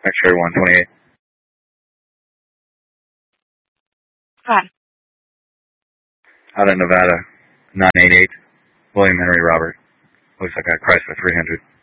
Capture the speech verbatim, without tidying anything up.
X-ray one twenty-eight. Hi. Out of Nevada, nine eight eight, William Henry Robert. Looks like a Chrysler three hundred.